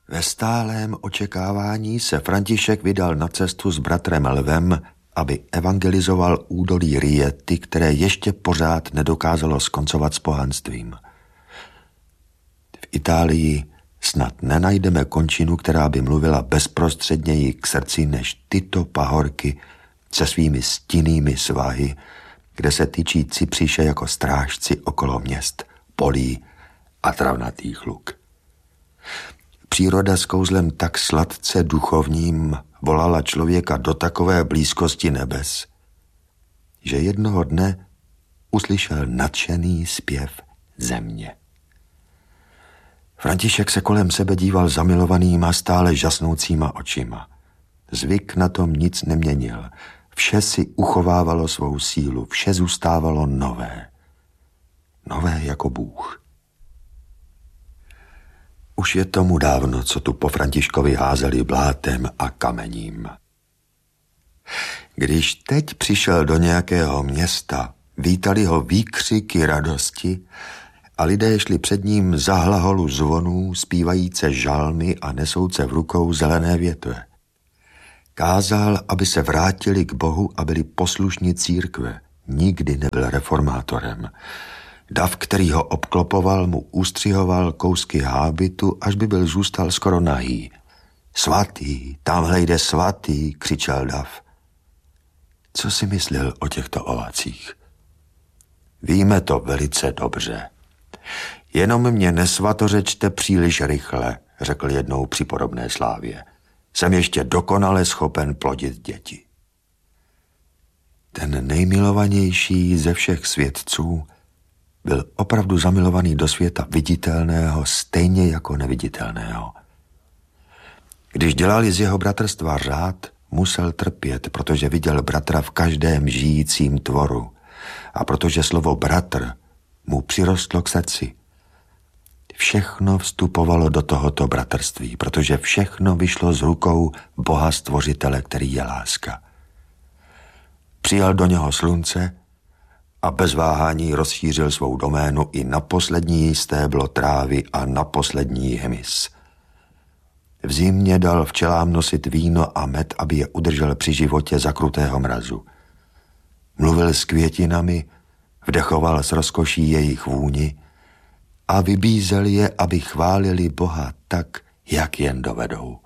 Ve stálém očekávání se František vydal na cestu s bratrem Lvem, aby evangelizoval údolí Riety, které ještě pořád nedokázalo skoncovat s pohanstvím. V Itálii snad nenajdeme končinu, která by mluvila bezprostředněji k srdci než tyto pahorky se svými stinnými svahy, kde se tyčí cypříše jako strážci okolo měst, polí a travnatých luk. Příroda s kouzlem tak sladce duchovním volala člověka do takové blízkosti nebes, že jednoho dne uslyšel nadšený zpěv země. František se kolem sebe díval zamilovanýma, stále žasnoucíma očima. Zvyk na tom nic neměnil. Vše si uchovávalo svou sílu, vše zůstávalo nové. Nové jako Bůh. Už je tomu dávno, co tu po Františkovi házeli blátem a kamením. Když teď přišel do nějakého města, vítali ho výkřiky radosti a lidé šli před ním za hlaholu zvonů, zpívajíce žalmy a nesouce v rukou zelené větve. Kázal, aby se vrátili k Bohu a byli poslušní církve. Nikdy nebyl reformátorem. Dav, který ho obklopoval, mu ustřihoval kousky hábitu, až by byl zůstal skoro nahý. Svatý, tamhle jde svatý, křičel dav. Co si myslel o těchto ovacích? Víme to velice dobře. Jenom mě nesvatořečte příliš rychle, řekl jednou při podobné slávě. Jsem ještě dokonale schopen plodit děti. Ten nejmilovanější ze všech svědců byl opravdu zamilovaný do světa viditelného stejně jako neviditelného. Když dělali z jeho bratrstva řád, musel trpět, protože viděl bratra v každém žijícím tvoru a protože slovo bratr mu přirostlo k srdci. Všechno vstupovalo do tohoto bratrství, protože všechno vyšlo z rukou Boha Stvořitele, který je láska. Přijal do něho slunce a bez váhání rozšířil svou doménu i na poslední stéblo trávy a na poslední hmyz. V zimě dal včelám nosit víno a med, aby je udržel při životě za krutého mrazu. Mluvil s květinami, vdechoval s rozkoší jejich vůni a vybízel je, aby chválili Boha tak, jak jen dovedou.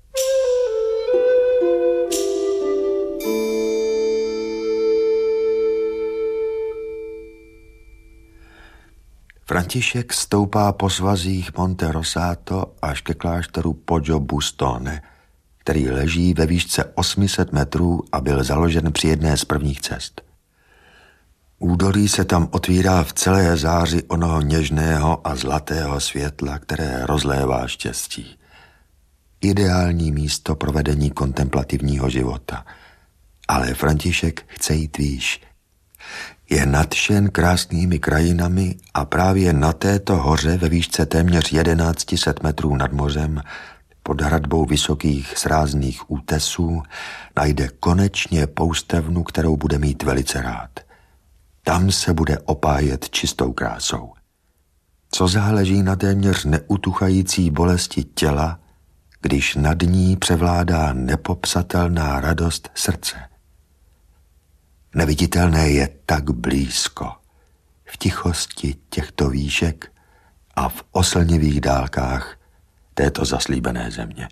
František stoupá po svazích Monte Rosato až ke kláštoru Poggio Bustone, který leží ve výšce 800 metrů a byl založen při jedné z prvních cest. Údolí se tam otvírá v celé záři onoho něžného a zlatého světla, které rozlévá štěstí. Ideální místo pro vedení kontemplativního života. Ale František chce jít výš. Je nadšen krásnými krajinami a právě na této hoře ve výšce téměř 1100 metrů nad mořem pod hradbou vysokých srázných útesů najde konečně poustevnu, kterou bude mít velice rád. Tam se bude opájet čistou krásou. Co záleží na téměř neutuchající bolesti těla, když nad ní převládá nepopsatelná radost srdce. Neviditelné je tak blízko, v tichosti těchto výšek a v oslnivých dálkách této zaslíbené země.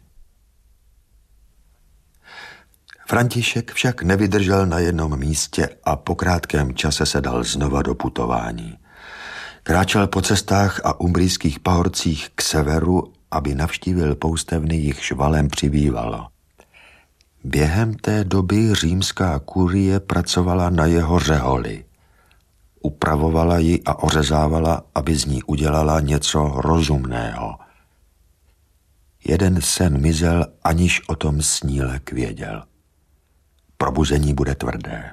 František však nevydržel na jednom místě a po krátkém čase se dal znova do putování. Kráčel po cestách a umbrijských pahorcích k severu, aby navštívil poustevny, jichž valem přibývalo. Během té doby římská kurie pracovala na jeho řeholi. Upravovala ji a ořezávala, aby z ní udělala něco rozumného. Jeden sen mizel, aniž o tom snílek věděl. Probuzení bude tvrdé.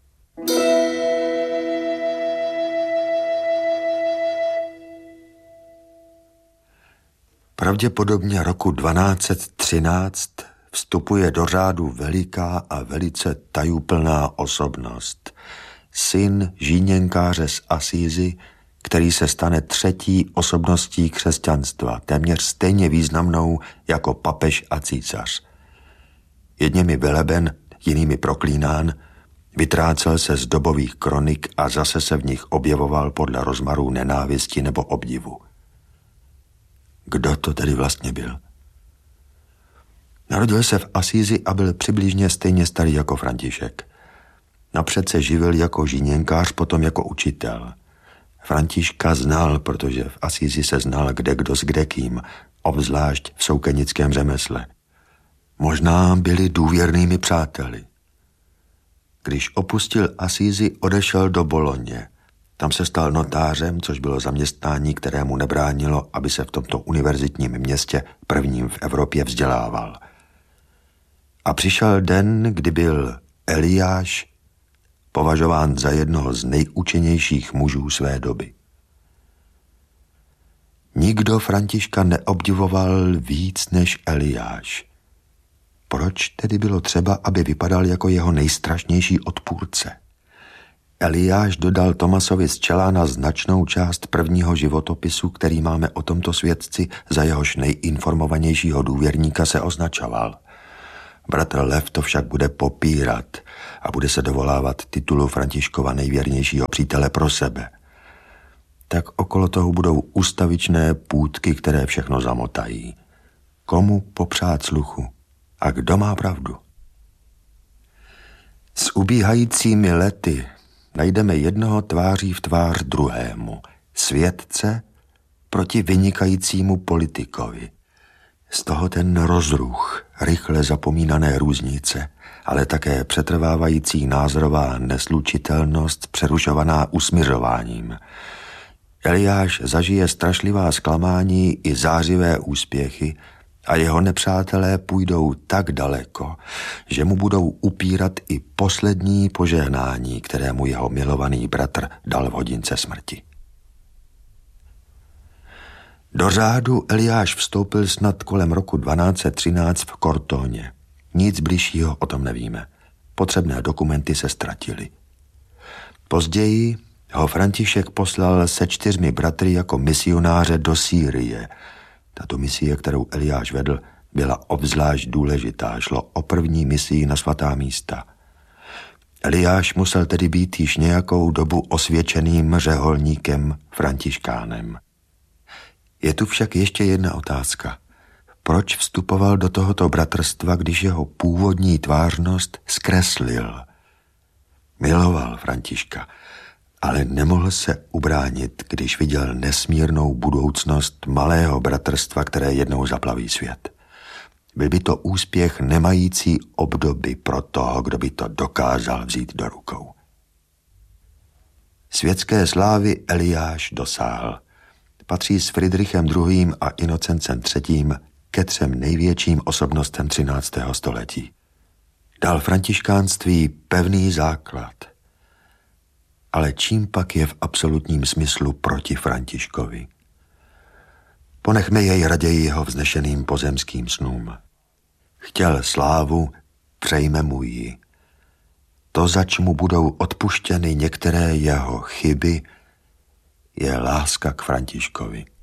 Pravděpodobně roku 1213 vstupuje do řádu veliká a velice tajuplná osobnost. Syn žíněnkáře z Asízy, který se stane třetí osobností křesťanstva, téměř stejně významnou jako papež a císař. Jedněmi veleben, jinými proklínán, vytrácel se z dobových kronik a zase se v nich objevoval podle rozmaru nenávisti nebo obdivu. Kdo to tedy vlastně byl? Narodil se v Asízi a byl přibližně stejně starý jako František. Napřed se živil jako žíněnkář, potom jako učitel. Františka znal, protože v Asízi se znal kdekdo s kdekým, obzvlášť v soukenickém řemesle. Možná byli důvěrnými přáteli. Když opustil Asízi, odešel do Boloně. Tam se stal notářem, což bylo zaměstnání, kterému nebránilo, aby se v tomto univerzitním městě, prvním v Evropě, vzdělával. A přišel den, kdy byl Eliáš považován za jednoho z nejúčinnějších mužů své doby. Nikdo Františka neobdivoval víc než Eliáš. Proč tedy bylo třeba, aby vypadal jako jeho nejstrašnější odpůrce? Eliáš dodal Tomasovi z Čelána značnou část prvního životopisu, který máme o tomto svědci, za jehož nejinformovanějšího důvěrníka se označoval. Bratr Lev to však bude popírat a bude se dovolávat titulu Františkova nejvěrnějšího přítele pro sebe. Tak okolo toho budou ustavičné půtky, které všechno zamotají. Komu popřát sluchu a kdo má pravdu? S ubíhajícími lety najdeme jednoho tváří v tvář druhému, svědce proti vynikajícímu politikovi. Z toho ten rozruch, rychle zapomínané různice, ale také přetrvávající názorová neslučitelnost přerušovaná usmiřováním. Eliáš zažije strašlivá zklamání i zářivé úspěchy a jeho nepřátelé půjdou tak daleko, že mu budou upírat i poslední požehnání, které mu jeho milovaný bratr dal v hodince smrti. Do řádu Eliáš vstoupil snad kolem roku 1213 v Kortóně. Nic bližšího o tom nevíme. Potřebné dokumenty se ztratily. Později ho František poslal se 4 bratry jako misionáře do Sýrie. Tato misie, kterou Eliáš vedl, byla obzvlášť důležitá. Šlo o první misii na svatá místa. Eliáš musel tedy být již nějakou dobu osvědčeným řeholníkem františkánem. Je tu však ještě jedna otázka. Proč vstupoval do tohoto bratrstva, když jeho původní tvářnost zkreslil? Miloval Františka, ale nemohl se ubránit, když viděl nesmírnou budoucnost malého bratrstva, které jednou zaplaví svět. Byl by to úspěch nemající obdoby pro toho, kdo by to dokázal vzít do rukou. Světské slávy Eliáš dosáhl. Patří s Fridrichem II. A Inocencem III. Ke 3 největším osobnostem 13. století. Dal františkánství pevný základ. Ale čím pak je v absolutním smyslu proti Františkovi? Ponechme jej raději jeho vznešeným pozemským snům. Chtěl slávu, přejme mu ji. To, zač mu budou odpuštěny některé jeho chyby, je láska k Františkovi.